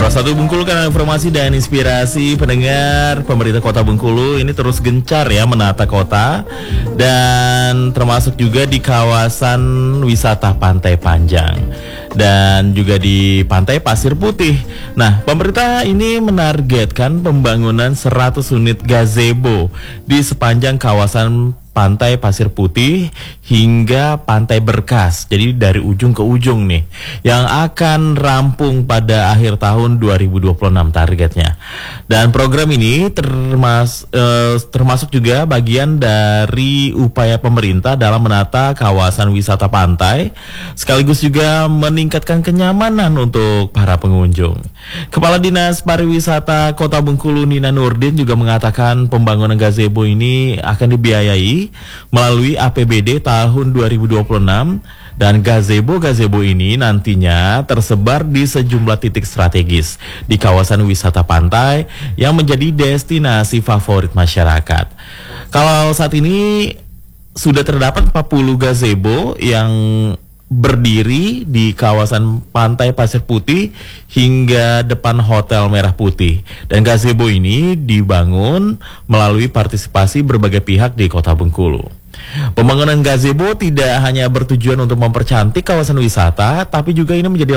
Satu Bengkulu kan informasi dan inspirasi pendengar. Pemerintah Kota Bengkulu ini terus gencar ya menata kota, dan termasuk juga di kawasan wisata Pantai Panjang dan juga di Pantai Pasir Putih. Nah, pemerintah ini menargetkan pembangunan 100 unit gazebo di sepanjang kawasan Pantai Pasir Putih hingga Pantai Berkas. Jadi dari ujung ke ujung nih, yang akan rampung pada akhir tahun 2026 targetnya. Dan program ini termasuk juga bagian dari upaya pemerintah dalam menata kawasan wisata pantai, sekaligus juga meningkatkan kenyamanan untuk para pengunjung. Kepala Dinas Pariwisata Kota Bengkulu Nina Nurdin juga mengatakan pembangunan gazebo ini akan dibiayai melalui APBD tahun 2026, dan gazebo ini nantinya tersebar di sejumlah titik strategis di kawasan wisata pantai yang menjadi destinasi favorit masyarakat. Kalau saat ini sudah terdapat 40 gazebo yang berdiri di kawasan Pantai Pasir Putih hingga depan Hotel Merah Putih, dan gazebo ini dibangun melalui partisipasi berbagai pihak di Kota Bengkulu. Pembangunan gazebo tidak hanya bertujuan untuk mempercantik kawasan wisata, tapi juga ini menjadi